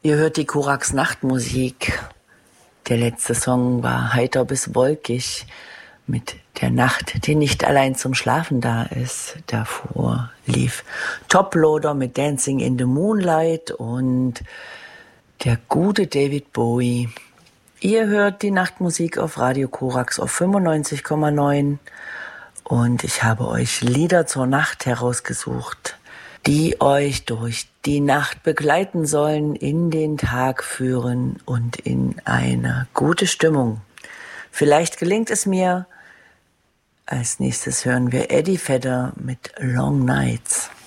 Ihr hört die Korax Nachtmusik. Der letzte Song war heiter bis wolkig mit der Nacht, die nicht allein zum Schlafen da ist. Davor lief Toploader mit Dancing in the Moonlight und der gute David Bowie. Ihr hört die Nachtmusik auf Radio Korax auf 95,9 und ich habe euch Lieder zur Nacht herausgesucht, die euch durch die Nacht begleiten sollen, in den Tag führen und in eine gute Stimmung. Vielleicht gelingt es mir. Als nächstes hören wir Eddie Vedder mit Long Nights.